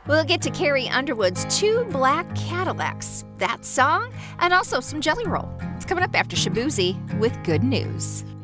We'll get to Carrie Underwood's Two Black Cadillacs, that song, and also some Jelly Roll. It's coming up after Shabuzi with good news.